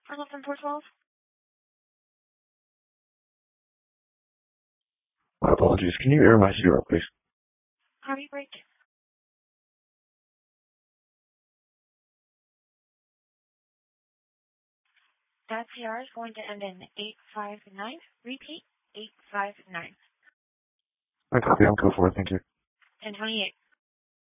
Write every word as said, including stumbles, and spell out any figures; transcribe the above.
Hamilton four twelve. My apologies. Can you air my zero, please? Harvey break. That P R is going to end in eight five nine. Repeat, eight five nine. I copy. I'll go for it. Thank you. ten twenty-eight.